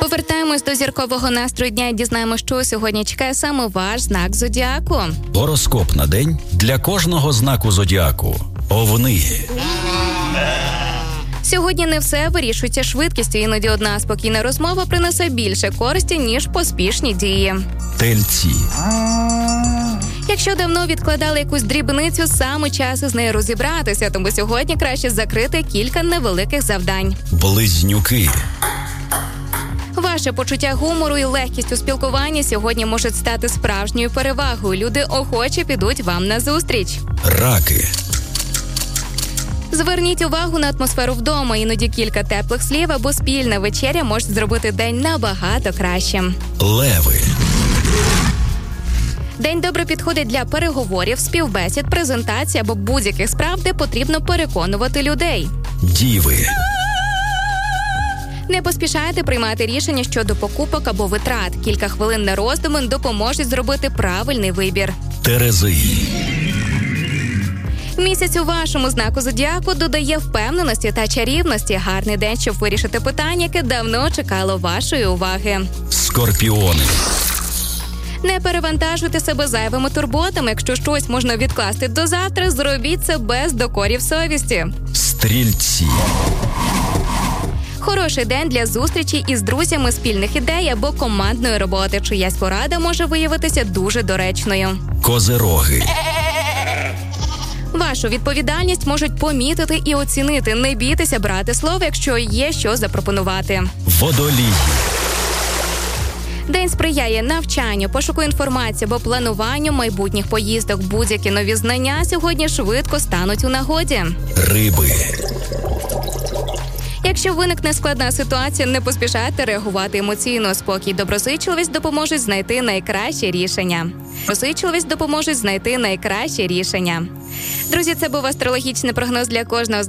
Повертаємось до зіркового настрою дня і дізнаємося, що сьогодні чекає саме ваш знак зодіаку. Гороскоп на день для кожного знаку зодіаку. Овни. Сьогодні не все вирішується швидкістю, іноді одна спокійна розмова принесе більше користі, ніж поспішні дії. Тельці. Якщо давно відкладали якусь дрібницю, саме час із нею розібратися, тому сьогодні краще закрити кілька невеликих завдань. Близнюки. Ваше почуття гумору і легкість у спілкуванні сьогодні можуть стати справжньою перевагою. Люди охоче підуть вам назустріч. Раки. Зверніть увагу на атмосферу вдома. Іноді кілька теплих слів або спільна вечеря можуть зробити день набагато кращим. Леви. День добре підходить для переговорів, співбесід, презентацій або будь-яких справ, де потрібно переконувати людей. Діви. Не поспішайте приймати рішення щодо покупок або витрат. Кілька хвилин на роздуми допоможуть зробити правильний вибір. Терези. Місяць у вашому знаку зодіаку додає впевненості та чарівності. Гарний день, щоб вирішити питання, яке давно чекало вашої уваги. Скорпіони. Не перевантажуйте себе зайвими турботами. Якщо щось можна відкласти до завтра, зробіть це без докорів совісті. Стрільці. Хороший день для зустрічі із друзями, спільних ідей або командної роботи. Чиясь порада може виявитися дуже доречною. Козироги. Вашу відповідальність можуть помітити і оцінити. Не бійтеся брати слово, якщо є що запропонувати. Водолії. День сприяє навчанню, пошуку інформації або плануванню майбутніх поїздок. Будь-які нові знання сьогодні швидко стануть у нагоді. Риби. Якщо виникне складна ситуація, не поспішайте реагувати емоційно. Спокій, доброзичливість допоможуть знайти найкраще рішення. Друзі, це був астрологічний прогноз для кожного з